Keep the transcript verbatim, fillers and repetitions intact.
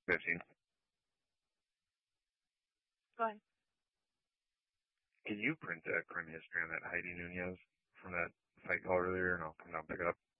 fifteen. Go ahead. Can you print that crime history on that Heidi Nunez from that fight call earlier, and I'll come down and pick it up?